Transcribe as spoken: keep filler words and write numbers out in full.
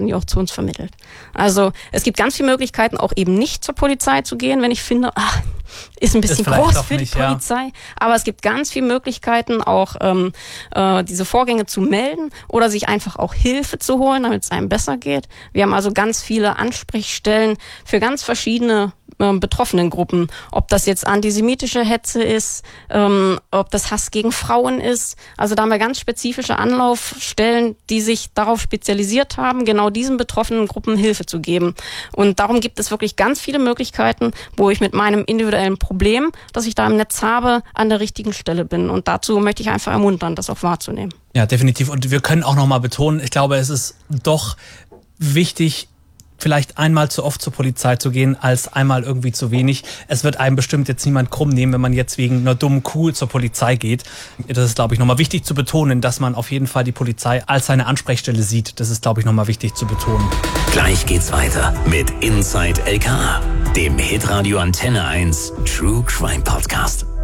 werden die auch zu uns vermittelt. Also es gibt ganz viele Möglichkeiten, auch eben nicht zur Polizei zu gehen, wenn ich finde, ach, ist ein bisschen ist groß für die nicht, Polizei. Ja. Aber es gibt ganz viele Möglichkeiten, auch ähm, äh, diese Vorgänge zu melden oder sich einfach auch Hilfe zu holen, damit es einem besser geht. Wir haben also ganz viele Ansprechstellen für ganz verschiedene äh, betroffenen Gruppen. Ob das jetzt antisemitische Hetze ist, ähm, ob das Hass gegen Frauen ist. Also da haben wir ganz spezifische Anlaufstellen, die sich darauf spezialisiert haben, genau diesen betroffenen Gruppen Hilfe zu geben. Und darum gibt es wirklich ganz viele Möglichkeiten, wo ich mit meinem individuellen Problem, das ich da im Netz habe, an der richtigen Stelle bin. Und dazu möchte ich einfach ermuntern, das auch wahrzunehmen. Ja, definitiv. Und wir können auch nochmal betonen, ich glaube, es ist doch wichtig, vielleicht einmal zu oft zur Polizei zu gehen, als einmal irgendwie zu wenig. Es wird einem bestimmt jetzt niemand krumm nehmen, wenn man jetzt wegen einer dummen Kuh zur Polizei geht. Das ist, glaube ich, nochmal wichtig zu betonen, dass man auf jeden Fall die Polizei als seine Ansprechstelle sieht. Das ist, glaube ich, nochmal wichtig zu betonen. Gleich geht's weiter mit Inside L K A, dem Hitradio Antenne eins True Crime Podcast.